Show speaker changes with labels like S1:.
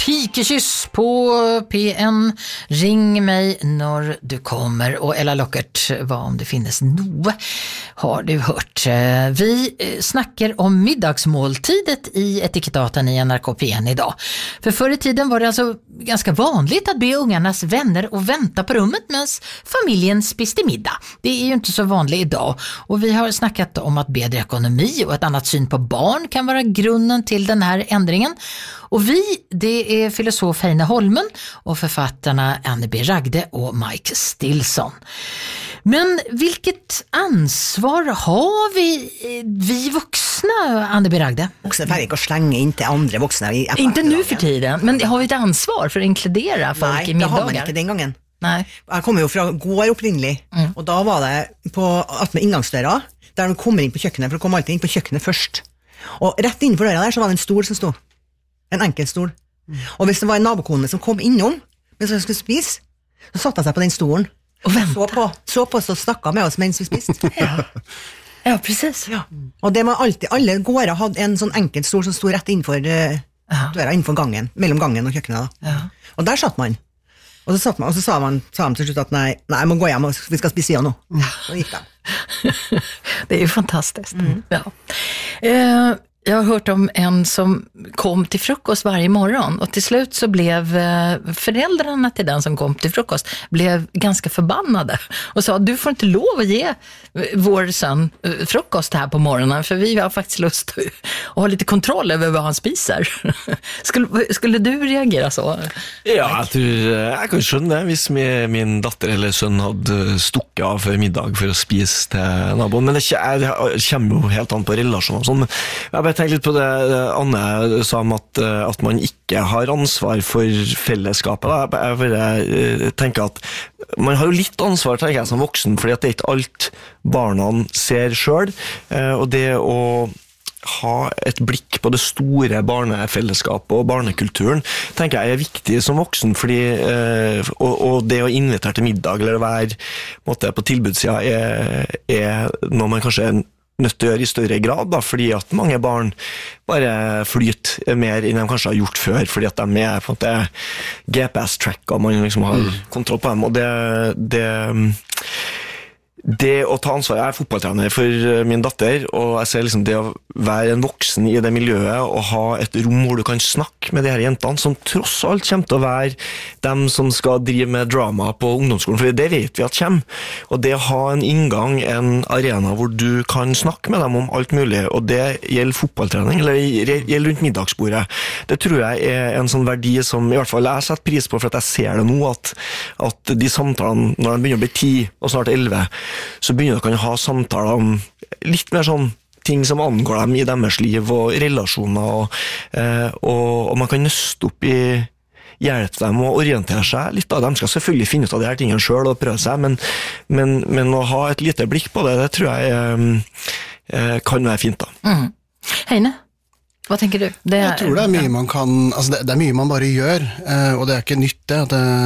S1: Pikekyss på P1. Ring mig när du kommer. Och Ella Lockert, vad om det finnes noe, har du hört. Vi snackar om middagsmåltidet i etikettaten i NRK P1 idag. För förr i tiden var det alltså ganska vanligt att be ungarnas vänner att vänta på rummet medan familjen spiste middag. Det är ju inte så vanligt idag. Och vi har snackat om att bättre ekonomi och ett annat syn på barn kan vara grunden till den här ändringen. Och vi, det är filosof Heine Holmen och författarna Anne B. Ragde och Mike Stilson. Men vilket ansvar har vi vuxna, Anne B. Ragde?
S2: Vuxna får ikke å slenge in till andra vuxna.
S1: Inte nu för tiden, men har vi ett ansvar för att inkludera folk i middagar?
S2: Nej, det har man inte den gången.
S1: Nej.
S2: Jag kommer ju från gård opprinnelig, och då var det på attmed inngangsdøra, där de kommer in på köket, för de kommer alltid in på köket först. Och rätt innenfor døra där så var det en stol som stod. En enkel stol. Och hvis det var en nabokone som kom innom, mens han skulle spise, så satte han seg på den stolen.
S1: Och
S2: så på oss og snakket med oss mens vi spiste.
S1: Ja, precis.
S2: Ja. Og det var alltid, alle gårder hadde en sånn enkel stol som stod rett innenfor døra, innenfor gangen, mellom gangen og køkkenet.
S1: Ja.
S2: Og der satt man. Og så sa han til slutt at nei, jeg må gå hjem, og vi skal spise igjen nå. Så gikk de.
S1: Det är ju fantastiskt. Ja. Jag har hört om en som kom till frukost varje morgon och till slut så blev föräldrarna till den som kom till frukost blev ganska förbannade och sa, du får inte lov att ge vår son frukost här på morgonen för vi har faktiskt lust att ha lite kontroll över vad han spiser. Skulle du reagera så?
S3: Ja, jeg tror jeg kan skjønne det hvis min datter eller sønn hadde stukket av før middag for å spise til naboen, men det kommer jo helt an på relasjoner og sånn. Jeg bare tenker litt på det Anne sa om at man ikke har ansvar for fellesskapet. Jeg bare tenker at man har jo litt ansvar, tenker jeg, som voksen, fordi at det er ikke alt barna ser selv, og det å ha et blikk på det store barnefellesskapet og barnekulturen tenker jeg er viktig som voksen, fordi og det å invitere til middag eller være på tilbudssida er noe man kanskje er nødt til å gjøre i større grad, da, fordi at mange barn bare flyter mer enn de kanskje har gjort før, fordi at de er på en måte GPS-track og man liksom har kontroll på dem, og det å ta ansvar, jeg er fotballtrener for min datter, og jeg ser liksom det å være en voksen i det miljøet og ha et rom hvor du kan snakke med de her jentene, som tross alt kommer til å være dem som skal drive med drama på ungdomsskolen, for det vet vi at kommer. Og det å ha en inngang, en arena hvor du kan snakke med dem om alt mulig, og det gjelder fotballtrening, eller gjelder rundt middagsbordet, det tror jeg er en sånn verdi som i hvert fall jeg setter pris på, for at jeg ser det nå, at de samtalene, når de begynner å bli 10 og snart 11, så begynner dere å ha samtaler om litt mer sånn ting som angår dem i deres liv og relasjoner, og man kan nøste opp i hjelpe dem å orientere seg litt av dem. De skal selvfølgelig finne ut av de her tingene selv og prøve seg, men å ha et lite blikk på det tror jeg kan være fint da.
S1: Heine, hva tenker du?
S4: Jeg tror det er mye man kan, altså det er mye man bare gjør, og det er ikke nytt det, at